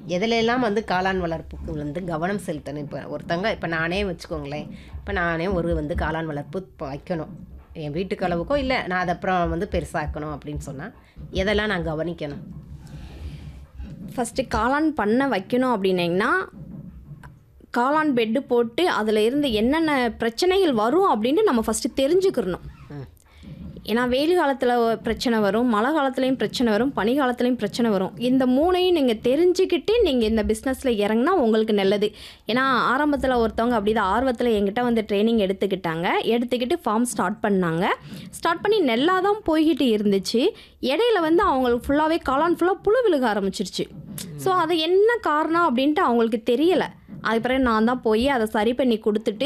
எதுலெல்லாம் வந்து காளான் வளர்ப்புக்கு வந்து கவனம் செலுத்தணும். இப்போ நானே வச்சுக்கோங்களேன், இப்போ நானே வந்து காளான் வளர்ப்பு இப்போ வைக்கணும் என் வீட்டுக்கு அளவுக்கோ, இல்லை நான் அதை அப்புறம் வந்து பெருசாக்கணும் அப்படின்னு சொன்னால் எதெல்லாம் நான் கவனிக்கணும்? ஃபஸ்ட்டு காளான் பண்ண வைக்கணும் அப்படின்னீங்கன்னா, காளான் பெட்டு போட்டு அதில் இருந்து என்னென்ன பிரச்சனைகள் வரும் அப்படின்னு நம்ம ஃபஸ்ட்டு தெரிஞ்சுக்கிறணும். ஏன்னா வெயில் காலத்தில் பிரச்சனை வரும், மழை காலத்துலேயும் பிரச்சனை வரும், பனி காலத்துலேயும் பிரச்சனை வரும். இந்த 3ஐயும் நீங்கள் தெரிஞ்சுக்கிட்டு நீங்கள் இந்த பிஸ்னஸில் இறங்கினா உங்களுக்கு நல்லது. ஏன்னா ஆரம்பத்தில் ஒருத்தவங்க அப்படி தான் ஆர்வத்தில் என்கிட்ட வந்து ட்ரைனிங் எடுத்துக்கிட்டு ஃபார்ம் ஸ்டார்ட் பண்ணாங்க. ஸ்டார்ட் பண்ணி நல்லா தான் போய்கிட்டு இருந்துச்சு. இடையில வந்து அவங்களுக்கு ஃபுல்லாகவே காளான் ஃபுல்லாக புழு விழுக ஆரம்பிச்சிருச்சு. ஸோ அது என்ன காரணம் அப்படின்ட்டு அவங்களுக்கு தெரியலை. அதுக்கு பிறகு நான் தான் போய் அதை சரி பண்ணி கொடுத்துட்டு,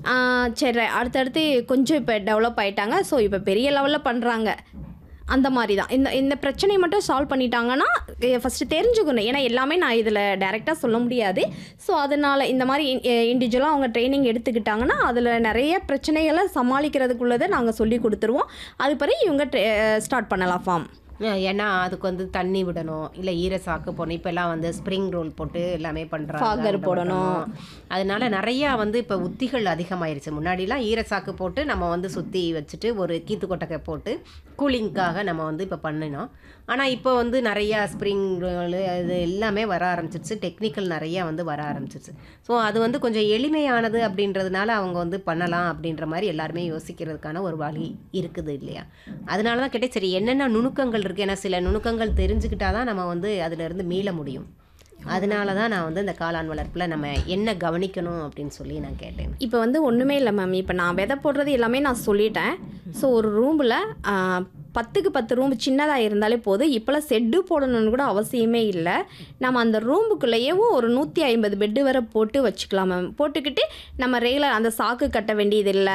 சரி அடுத்தடுத்து கொஞ்சம் இப்போ டெவலப் ஆகிட்டாங்க. ஸோ இப்போ பெரிய லெவலில் பண்ணுறாங்க. அந்த மாதிரி தான் இந்த பிரச்சனையை மட்டும் சால்வ் பண்ணிட்டாங்கன்னா ஃபஸ்ட்டு தெரிஞ்சுக்கணும். ஏன்னா எல்லாமே நான் இதில் டைரெக்டாக சொல்ல முடியாது. ஸோ அதனால் இந்த மாதிரி இண்டிவிஜுவலாக அவங்க ட்ரைனிங் எடுத்துக்கிட்டாங்கன்னா அதில் நிறைய பிரச்சனைகளை சமாளிக்கிறதுக்குள்ளதை நாங்கள் சொல்லி கொடுத்துருவோம். அது பிறகு இவங்க ஸ்டார்ட் பண்ணலாம் ஃபார்ம். ஏன்னா அதுக்கு வந்து தண்ணி விடணும், இல்லை ஈரசாக்கு போடணும். இப்போல்லாம் வந்து ஸ்ப்ரிங் ரோல் போட்டு எல்லாமே பண்ணுறாங்க, ஃபாகர் போடணும். அதனால நிறையா வந்து இப்போ உத்திகள் அதிகமாயிருச்சு. முன்னாடிலாம் ஈரசாக்கு போட்டு நம்ம வந்து சுற்றி வச்சுட்டு ஒரு கீத்து கொட்டக்கை போட்டு கூலிங்காக நம்ம வந்து இப்போ பண்ணினோம். ஆனால் இப்போ வந்து நிறையா ஸ்ப்ரிங் ரோல் அது எல்லாமே வர ஆரம்பிச்சிருச்சு. டெக்னிக்கல் நிறையா வந்து வர ஆரம்பிச்சிருச்சு. ஸோ அது வந்து கொஞ்சம் எளிமையானது அப்படின்றதுனால அவங்க வந்து பண்ணலாம் அப்படின்ற மாதிரி எல்லாருமே யோசிக்கிறதுக்கான ஒரு வழி இருக்குது இல்லையா? அதனால தான் கேட்டேன், சரி என்னென்ன நுணுக்கங்கள் இருக்குது. ஏன்னா சில நுணுக்கங்கள் தெரிஞ்சுக்கிட்டா தான் நம்ம வந்து அதிலிருந்து மீள முடியும். அதனால தான் நான் வந்து இந்த காளான் வளர்ப்பில் நம்ம என்ன கவனிக்கணும் அப்படின்னு சொல்லி நான் கேட்டேன். இப்போ வந்து ஒன்றுமே இல்லை மேம். இப்போ நான் விதை போடுறது எல்லாமே நான் சொல்லிட்டேன். ஸோ ஒரு ரூமில் 10க்கு 10 ரூம் சின்னதாக இருந்தாலே போதும். இப்போலாம் செட்டு போடணும்னு கூட அவசியமே இல்லை. நம்ம அந்த ரூமுக்குள்ளேயேவும் ஒரு 150 பெட்டு வரை போட்டு வச்சுக்கலாம் மேம். போட்டுக்கிட்டு நம்ம ரெகுலர் அந்த சாக்கு கட்ட வேண்டியதில்லை,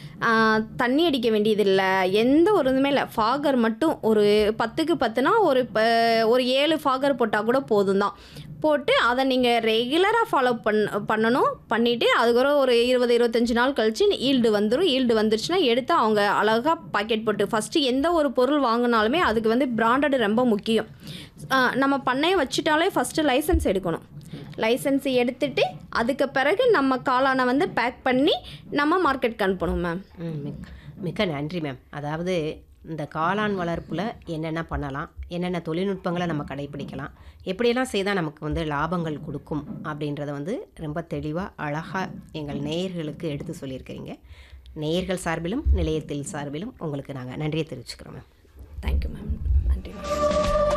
தண்ணி அடிக்க வேண்டியதில்லை, எந்த ஒரு இதுவுமே இல்லை. ஃபாகர் மட்டும் ஒரு 10க்கு 10னா ஒரு 7 ஃபாகர் போட்டால் கூட போதும் தான். போட்டு அதை நீங்கள் ரெகுலராக ஃபாலோ பண்ணணும். பண்ணிவிட்டு அதுக்கப்புறம் ஒரு 20-25 நாள் கழித்து ஈல்டு வந்துடும். ஈல்டு வந்துருச்சுன்னா எடுத்து அவங்க அழகாக பாக்கெட் போட்டு, ஃபஸ்ட்டு எந்த ஒரு பொருள் வாங்கினாலுமே அதுக்கு வந்து பிராண்டட் ரொம்ப முக்கியம். நம்ம பண்ணையை வச்சுட்டாலே ஃபஸ்ட்டு லைசன்ஸ் எடுக்கணும். லைசன்ஸ் எடுத்துட்டு அதுக்கு பிறகு நம்ம காளானை வந்து பேக் பண்ணி நம்ம மார்க்கெட்டுக்கு அனுப்பணும் மேம். மிக்க நன்றி மேம். அதாவது இந்த காளான் வளர்ப்பில் என்னென்ன பண்ணலாம், என்னென்ன தொழில்நுட்பங்களை நம்ம கடைப்பிடிக்கலாம், எப்படியெல்லாம் செய்தால் நமக்கு வந்து லாபங்கள் கொடுக்கும் அப்படின்றத வந்து ரொம்ப தெளிவாக அழகாக எங்கள் நேயர்களுக்கு எடுத்து சொல்லியிருக்கிறீங்க. நேயர்கள் சார்பிலும் நிலையத்தில் சார்பிலும் உங்களுக்கு நாங்கள் நன்றியை தெரிவிச்சுக்கிறோம் மேம். Thank you ma'am. நன்றி மேம்.